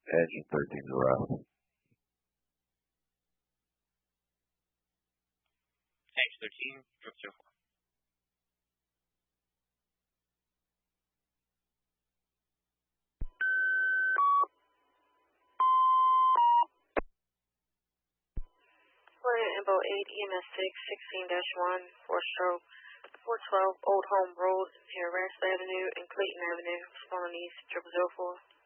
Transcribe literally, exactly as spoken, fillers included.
Engine thirteen to route. Engine thirteen, drop zero four. Flight Info eight, E M S six, sixteen dash one, four stroke, four twelve Old Home Road, near Ransom Avenue and Clayton Avenue, responding east, triple zero four.